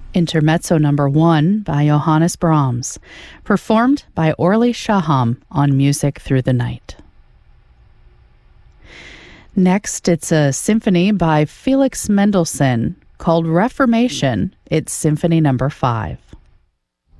Intermezzo number 1 by Johannes Brahms, performed by Orly Shaham on Music Through the Night. Next, it's a symphony by Felix Mendelssohn called Reformation. It's Symphony number 5.